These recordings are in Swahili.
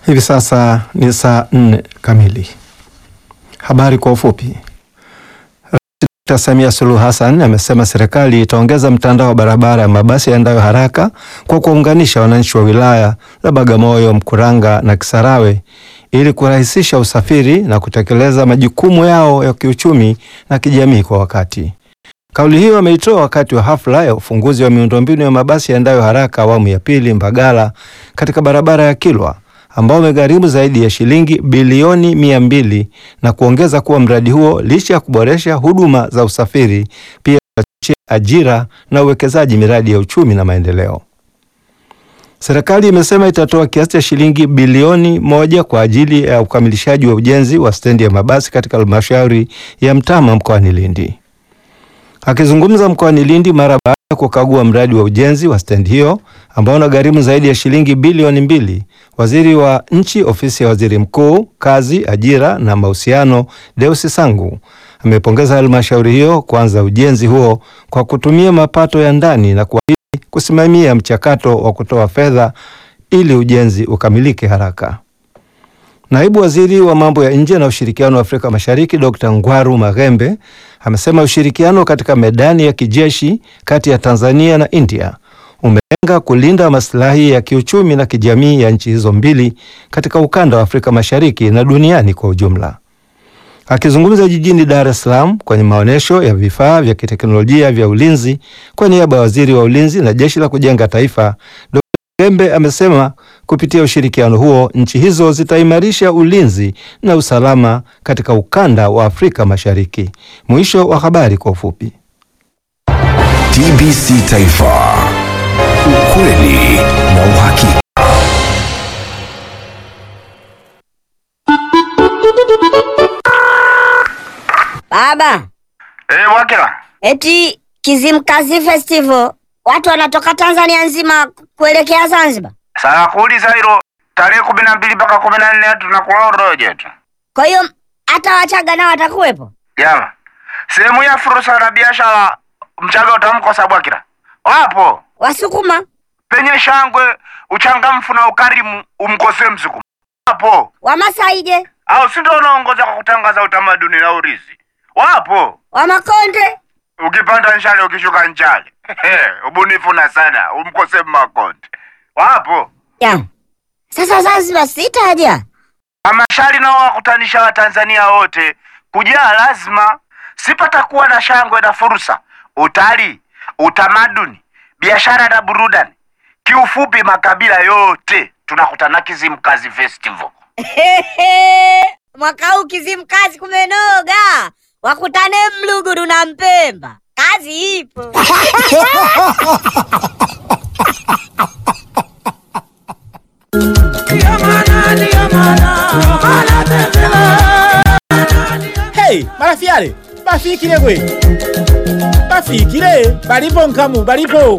Hivi sasa ni saa 4 kamili. Habari kwa ufupi. Rais Dr. Samia Suluhu Hassan amesema serikali itaongeza mtandao wa barabara ya mabasi yaendayo haraka kwa kuunganisha wananchi wa wilaya za Bagamoyo, Mkuranga na Kisarawe ili kurahisisha usafiri na kutekeleza majukumu yao ya kiuchumi na kijamii kwa wakati. Kauli hiyo ameitoa wakati wa hafla ya ufunguzi wa miundombinu ya mabasi yaendayo haraka awamu ya pili Mbagala katika barabara ya Kilwa, ambao umegharimu zaidi ya shilingi bilioni 200 na kuongeza kuwa mradi huo licha ya kuboresha huduma za usafiri pia utachochea ajira na uwekezaji miradi ya uchumi na maendeleo. Serikali imesema itatoa kiasi cha shilingi bilioni 1 kwa ajili ya ukamilishaji wa ujenzi wa stendi ya mabasi katika halmashauri ya Mtama mkoani Lindi. Akizungumza mkoani Lindi mara baada ya kukagua mradi wa ujenzi wa stendi hiyo ambao unagharimu zaidi ya shilingi bilioni 2, Waziri wa Nchi, Ofisi ya Waziri Mkuu, Kazi, Ajira na Mahusiano, Deusi Sangu amepongeza halmashauri hiyo kuanza ujenzi huo kwa kutumia mapato ya ndani na kuahidi kusimamia mchakato wa kutoa fedha ili ujenzi ukamilike haraka. Naibu Waziri wa Mambo ya Nje na Ushirikiano wa Afrika Mashariki, Dr. Ngwaru Maghembe amesema ushirikiano katika medani ya kijeshi kati ya Tanzania na India umelenga kulinda maslahi ya kiuchumi na kijamii ya nchi hizo mbili katika ukanda wa Afrika Mashariki na duniani kwa ujumla. Akizungumza jijini Dar es Salaam kwenye maonesho ya vifaa vya kiteknolojia vya ulinzi kwa niaba ya Waziri wa Ulinzi na Jeshi la Kujenga Taifa, Dr. Maghembe amesema kupitia ushirikiano huo nchi hizo zitaimarisha ulinzi na usalama katika ukanda wa Afrika Mashariki. Mwisho wa habari kwa ufupi. TBC Taifa. Ukweli na uhakika. Baba. Wakila. Eti Kizimkazi Festival watu wanatoka Tanzania nzima kuelekea Zanzibar. Sasa kuuliza hilo tarehe 12 mpaka 14 tunakula roje tu. Kwa hiyo hata Wachaga nao watakuwepo? Yama. Sehemu ya fursa na biashara Mchaga utamkosa Bwakila. Wapo. Wasukuma Penye shangwe, uchangamfu na ukarimu umkose Msukuma. Wapo. Wamasaije Au si ndio unaongoza kwa kutangaza utamaduni na urithi. Wapo. Wamakonde Ukipanda nchale ukishuka nchale. Ubunifu na sana umkose Makonde. Wapo. ya. Sasa Zanzibar sitaja. Amashari nao wakutanisha wa Tanzania wote kujaa lazima. Sipatakuwa na shangwe na fursa, utalii, utamaduni, biashara na burudani. Kiufupi makabila yote tunakutana Kizimkazi Festival. Mwaka huu Kizimkazi kumenoga. Wakutane Mluguru na Mpemba. Kazi ipo. Hey, marafiale, bafikire gwe. Bafikire, balipo nkamu, balipo.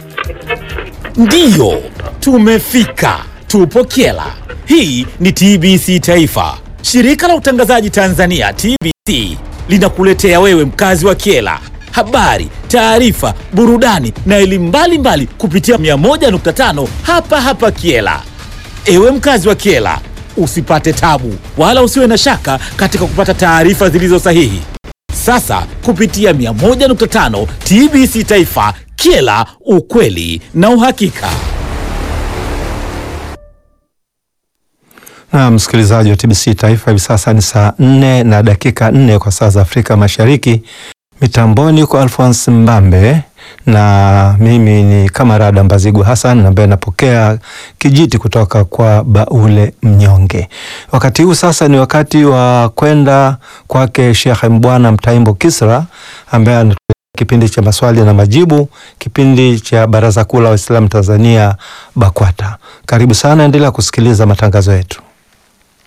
Ndiyo, tumefika. Tupo Kyela. Hii ni TBC Taifa. Shirika la utangazaji Tanzania TBC linakuletea wewe mkazi wa Kyela habari, taarifa, burudani na elimu mbalimbali kupitia 101.5 hapa Kyela. Ewe mkazi wa Kyela, usipate tabu wala usiwe na shaka katika kupata taarifa zilizo sahihi. Sasa kupitia 101.5 TBC Taifa Kyela, ukweli na uhakika. Na msikilizaji wa TBC Taifa, hivi sasa ni saa 4 na dakika 4 kwa saa za Afrika Mashariki. Mitamboni kwa Alphonse Mbambe na mimi ni Kamarada Mbazigu Hassan ambaye napokea kijiti kutoka kwa Baule Mnyonge. Wakati huu sasa ni wakati wa kwenda kwake Sheikh Mbwana Mtaimbo Kisra ambaye ana kipindi cha maswali na majibu, kipindi cha Baraza Kuu la Waislamu Tanzania BAKWATA. Karibu sana, endelea kusikiliza matangazo yetu.